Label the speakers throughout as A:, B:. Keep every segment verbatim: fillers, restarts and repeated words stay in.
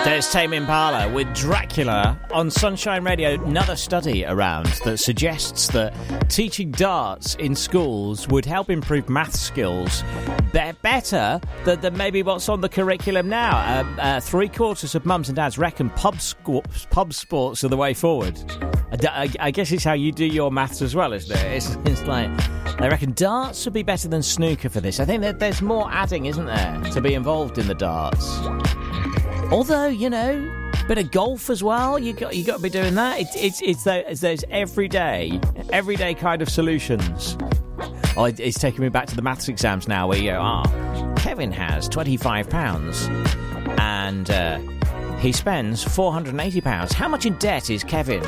A: There's Tame Impala with Dracula on Sunshine Radio. Another study around that suggests that teaching darts in schools would help improve math skills be- better than, than maybe what's on the curriculum now. Uh, uh, three quarters of mums and dads reckon pub, squ- pub sports are the way forward. I, I, I guess it's how you do your maths as well, isn't it? It's, it's like they reckon darts would be better than snooker for this. I think that there's more adding, isn't there, to be involved in the darts. Although, you know, a bit of golf as well. You got you got to be doing that. It's it's it's those, it's those everyday, everyday kind of solutions. Oh, it, it's taking me back to the maths exams now, where you go, ah, Kevin has twenty-five pounds, and uh, he spends four hundred and eighty pounds. How much in debt is Kevin?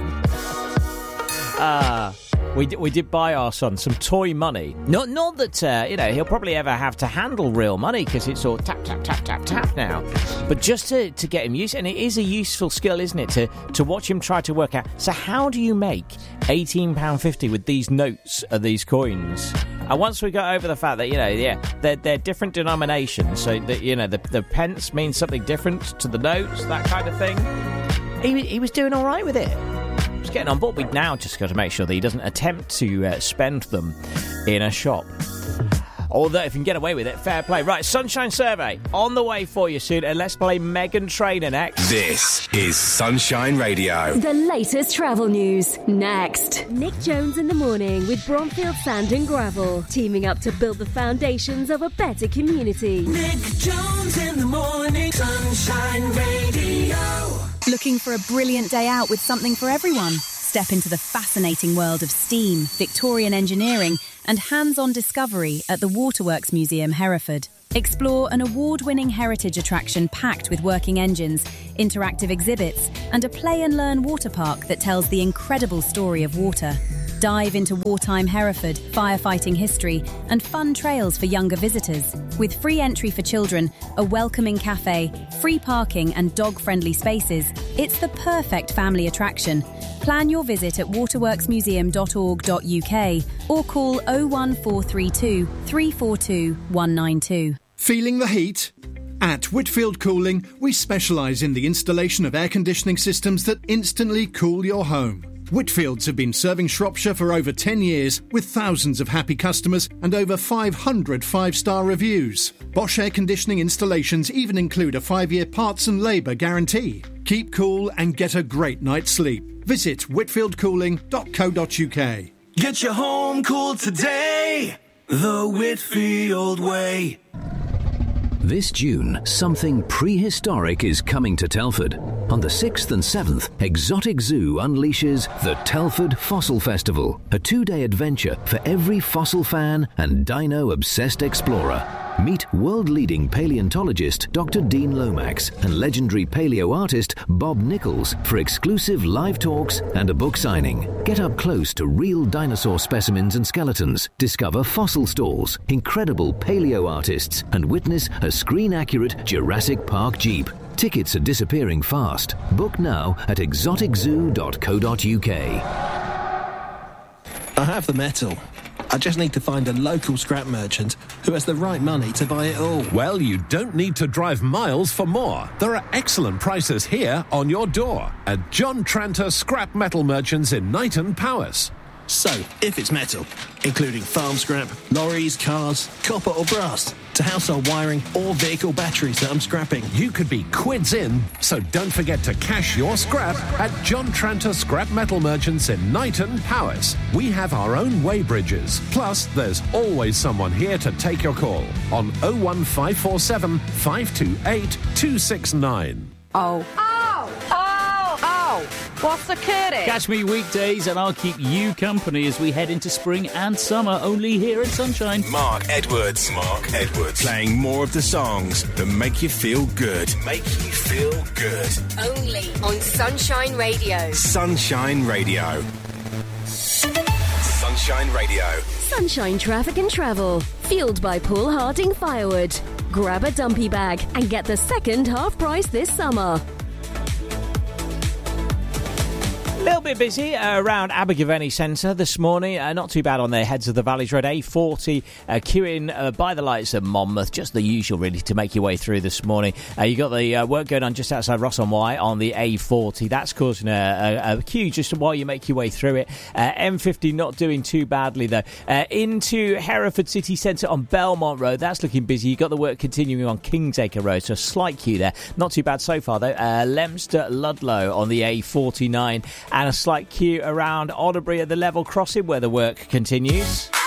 A: Ah. Uh, We did, we did buy our son some toy money. Not not that, uh, you know, he'll probably ever have to handle real money because it's all tap, tap, tap, tap, tap now. But just to, to get him used, and it is a useful skill, isn't it, to, to watch him try to work out. So how do you make eighteen pounds fifty with these notes of these coins? And once we got over the fact that, you know, yeah, they're, they're different denominations, so that, you know, the, the pence means something different to the notes, that kind of thing, he, he was doing all right with it. Getting on board. We've now just got to make sure that he doesn't attempt to uh, spend them in a shop. Although if you can get away with it, fair play. Right, Sunshine Survey on the way for you soon, and let's play Meghan Trainor next.
B: This is Sunshine Radio.
C: The latest travel news next. Nick Jones in the morning with Bromfield Sand and Gravel, teaming up to build the foundations of a better community.
D: Nick Jones in the morning, Sunshine Radio.
E: Looking for a brilliant day out with something for everyone? Step into the fascinating world of steam, Victorian engineering and hands-on discovery at the Waterworks Museum, Hereford. Explore an award-winning heritage attraction packed with working engines, interactive exhibits and a play and learn water park that tells the incredible story of water. Dive into wartime Hereford, firefighting history and fun trails for younger visitors. With free entry for children, a welcoming cafe, free parking and dog-friendly spaces, it's the perfect family attraction. Plan your visit at waterworks museum dot org dot U K or call oh one four three two, three four two, one nine two.
F: Feeling the heat? At Whitfield Cooling, we specialise in the installation of air conditioning systems that instantly cool your home. Whitfields have been serving Shropshire for over ten years with thousands of happy customers and over five hundred five-star reviews. Bosch air conditioning installations even include a five-year parts and labour guarantee. Keep cool and get a great night's sleep. Visit whitfield cooling dot co dot U K.
D: Get your home cooled today, the Whitfield way.
G: This June, something prehistoric is coming to Telford. On the sixth and seventh, Exotic Zoo unleashes the Telford Fossil Festival, a two-day adventure for every fossil fan and dino-obsessed explorer. Meet world-leading paleontologist Doctor Dean Lomax and legendary paleo artist Bob Nichols for exclusive live talks and a book signing. Get up close to real dinosaur specimens and skeletons, discover fossil stalls, incredible paleo artists, and witness a screen-accurate Jurassic Park Jeep. Tickets are disappearing fast. Book now at exotic zoo dot co dot U K.
H: I have the metal. I just need to find a local scrap merchant who has the right money to buy it all.
I: Well, you don't need to drive miles for more. There are excellent prices here on your door at John Tranter Scrap Metal Merchants in Knighton, Powys.
H: So, if it's metal, including farm scrap, lorries, cars, copper or brass, to household wiring or vehicle batteries that I'm scrapping,
I: you could be quids in, so don't forget to cash your scrap at John Tranter Scrap Metal Merchants in Knighton, Powys. We have our own weighbridges, plus there's always someone here to take your call on oh one five four seven, five two eight, two six nine.
J: Oh. Oh! Oh! Oh! What's the curry?
K: Catch me weekdays and I'll keep you company as we head into spring and summer, only here at Sunshine.
B: Mark Edwards. Mark Edwards. Playing more of the songs that make you feel good. Make you feel good.
L: Only on Sunshine Radio.
B: Sunshine Radio. Sunshine Radio.
C: Sunshine Traffic and Travel. Fueled by Paul Harding Firewood. Grab a dumpy bag and get the second half price this summer.
A: little bit busy uh, around Abergavenny Centre this morning. Uh, not too bad on their Heads of the Valleys Road A forty, uh, queuing uh, by the lights at Monmouth. Just the usual, really, to make your way through this morning. Uh, you got the uh, work going on just outside Ross-on-Wye on the A forty. That's causing a, a, a queue just while you make your way through it. Uh, M fifty not doing too badly, though. Uh, into Hereford City Centre on Belmont Road. That's looking busy. You've got the work continuing on Kingsacre Road, so a slight queue there. Not too bad so far, though. Uh, Leominster Ludlow on the A forty-nine, and a slight queue around Odderbury at the level crossing where the work continues.